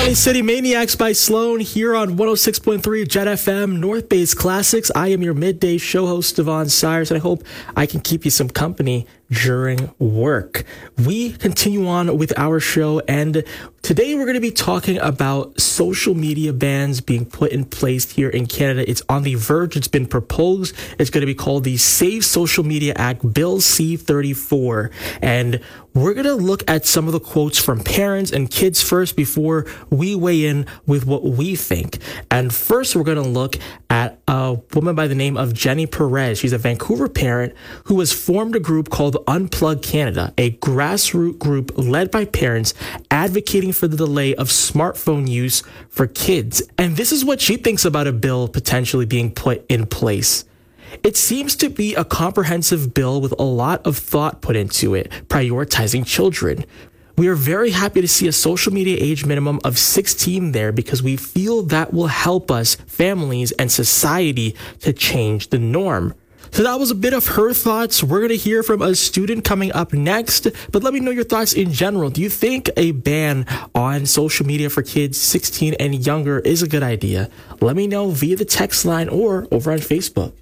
Funny City Maniacs by Sloan here on 106.3 Jet FM, North Bay's Classics. I am your midday show host, Devon Cyrus, and I hope I can keep you some company during work. We continue on with our show, and today we're going to be talking about social media bans being put in place here in Canada. It's on the verge. It's been proposed. It's going to be called the Save Social Media Act, Bill C-34. And we're going to look at some of the quotes from parents and kids first before we weigh in with what we think. And first, we're going to look at a woman by the name of Jenny Perez. She's a Vancouver parent who has formed a group called Unplug Canada, a grassroots group led by parents advocating for the delay of smartphone use for kids. And this is what she thinks about a bill potentially being put in place. It seems to be a comprehensive bill with a lot of thought put into it, prioritizing children. We are very happy to see a social media age minimum of 16 there because we feel that will help us, families, and society to change the norm. So that was a bit of her thoughts. We're going to hear from a student coming up next, but let me know your thoughts in general. Do you think a ban on social media for kids 16 and younger is a good idea? Let me know via the text line or over on Facebook.